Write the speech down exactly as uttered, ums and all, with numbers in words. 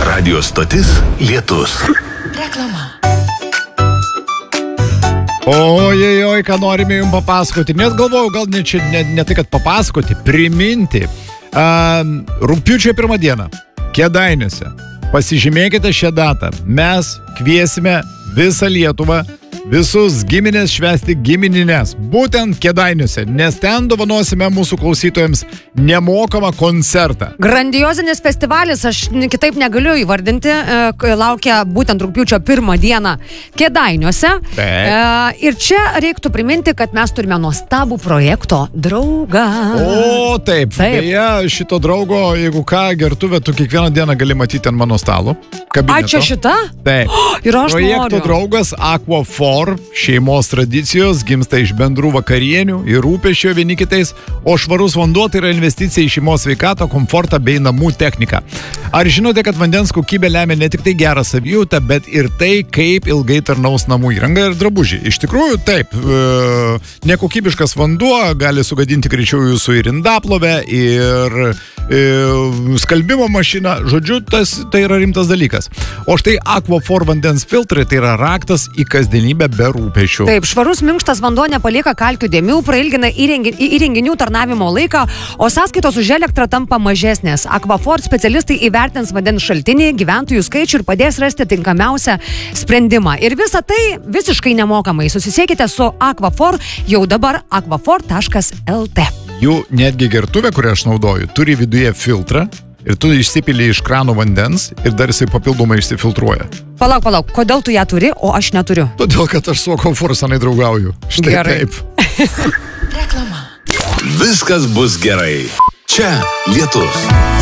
Radio stotis Lietus. Reklama. Ojej, oj, ką norime jums papasakoti. Net galvojau, gal ne, čia, ne, ne tai, kad papasakoti, priminti. Uh, rugpjūčio pirmą dieną, Kėdainiuose. Pasižymėkite šią datą. Mes kviesime visą Lietuvą, visus giminės švęsti giminines, būtent Kėdainiuose, nes ten dovanosime mūsų klausytojams nemokamą koncertą. Grandiozinis festivalis, aš kitaip negaliu įvardinti, laukia būtent rugpjūčio pirmą dieną Kėdainiuose. Taip. Ir čia reiktų priminti, kad mes turime nuostabų projekto draugą. O, taip. taip. Beje, šito draugo, jeigu ką, gertuvę, tu kiekvieną dieną gali matyti ant mano stalo. Kabineto. A, čia šita? Taip. Oh, ir aš projekto noriu. draugas Aquafor, šeimos tradicijos, gimsta iš bendrų vakarienių ir rūpesčio vieni kitais, o švarus vanduo tai yra investicija į šeimos sveikatą, komfortą bei namų techniką. Ar žinote, kad vandens kokybė lemia ne tik tai gerą savijautą, bet ir tai, kaip ilgai tarnaus namų įranga ir drabužiai? Iš tikrųjų, taip, e, nekokybiškas vanduo gali sugadinti greičiau jūsų ir indaplovę, ir e, skalbimo mašiną. Žodžiu, tas, tai yra rimtas dalykas. O štai Aquafor vandens filtrai tai yra raktas į kasdienybę be rūpešių. Taip, švarus minkštas vanduo nepalieka kalkių dėmių, prailgina įrenginių tarnavimo laiką, o sąskaitos už elektrą tampa mažesnės. Aquafor specialistai įvertins vandens šaltinį, gyventojų skaičių ir padės rasti tinkamiausią sprendimą. Ir visa tai visiškai nemokamai. Susisiekite su Aquafor jau dabar aquafor taškas el t. Jų netgi gertuvė, kurią aš naudoju, turi viduje filtrą ir tu išsipili iš krano vandens ir dar jisai papildomai išsifiltruoja. Palauk, palauk, kodėl tu ją turi, o aš neturiu? Todėl, kad aš su Aquafor senai draugauju. Štai Gerai. taip. Reklama. Viskas bus gerai. Čia Lietus.